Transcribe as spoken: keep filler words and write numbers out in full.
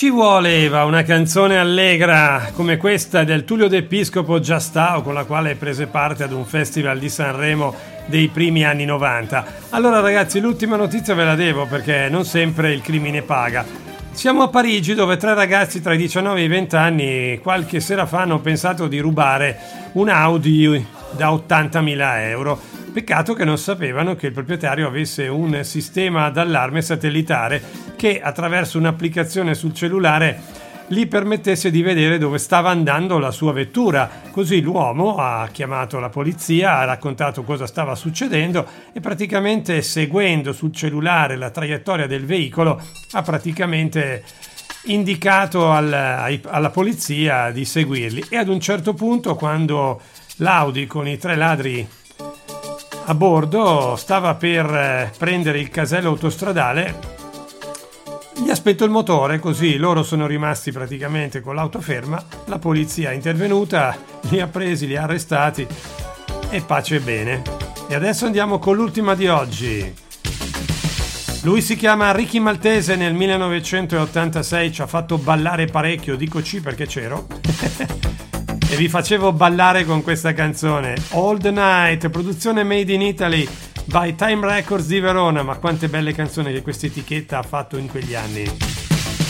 Ci voleva una canzone allegra come questa del Tullio D'Episcopo Giastao, con la quale prese parte ad un festival di Sanremo dei primi anni novanta. Allora ragazzi, l'ultima notizia ve la devo perché non sempre il crimine paga. Siamo a Parigi, dove tre ragazzi tra i diciannove e i venti anni qualche sera fa hanno pensato di rubare un Audi da ottantamila euro. Peccato che non sapevano che il proprietario avesse un sistema d'allarme satellitare che attraverso un'applicazione sul cellulare gli permettesse di vedere dove stava andando la sua vettura. Così l'uomo ha chiamato la polizia, ha raccontato cosa stava succedendo e praticamente seguendo sul cellulare la traiettoria del veicolo ha praticamente indicato al, alla polizia di seguirli. E ad un certo punto, quando l'Audi con i tre ladri a bordo stava per prendere il casello autostradale, gli ha spento il motore, così loro sono rimasti praticamente con l'auto ferma. La polizia è intervenuta, li ha presi, li ha arrestati e pace e bene. E adesso andiamo con l'ultima di oggi. Lui si chiama Ricky Maltese, nel millenovecentottantasei ci ha fatto ballare parecchio, dico C perché c'ero e vi facevo ballare con questa canzone, All the Night, produzione made in Italy by Time Records di Verona. Ma quante belle canzoni che questa etichetta ha fatto in quegli anni.